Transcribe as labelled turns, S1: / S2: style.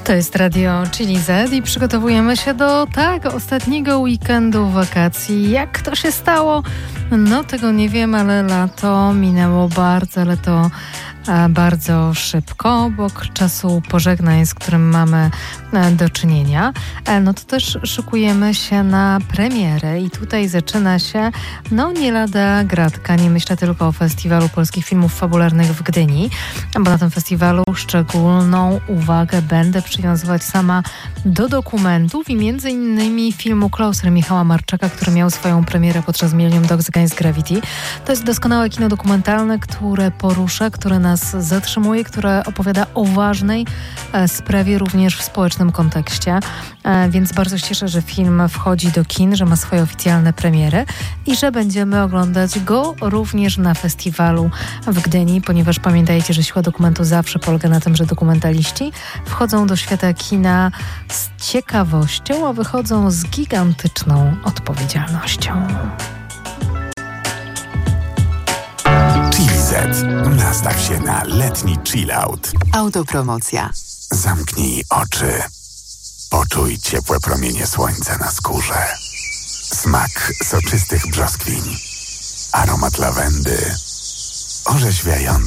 S1: To jest Radio Chili Z i przygotowujemy się do ostatniego weekendu wakacji. Jak to się stało? No tego nie wiem, ale lato minęło bardzo szybko, obok czasu pożegnań, z którym mamy do czynienia. No to też szykujemy się na premierę i tutaj zaczyna się nie lada gratka. Nie myślę tylko o Festiwalu Polskich Filmów Fabularnych w Gdyni, bo na tym festiwalu szczególną uwagę będę przywiązywać sama do dokumentów i między innymi filmu Closer Michała Marczaka, który miał swoją premierę podczas Millennium Dogs Against Gravity. To jest doskonałe kino dokumentalne, które porusza, które nas zatrzymuje, które opowiada o ważnej sprawie również w społecznym kontekście. Więc bardzo się cieszę, że film wchodzi do kin, że ma swoje oficjalne premiery i że będziemy oglądać go również na festiwalu w Gdyni, ponieważ pamiętajcie, że siła dokumentu zawsze polega na tym, że dokumentaliści wchodzą do świata kina z ciekawością, a wychodzą z gigantyczną odpowiedzialnością.
S2: Z. Nastaw się na letni chillout.
S3: Autopromocja.
S2: Zamknij oczy. Poczuj ciepłe promienie słońca na skórze. Smak soczystych brzoskwiń. Aromat lawendy. Orzeźwiający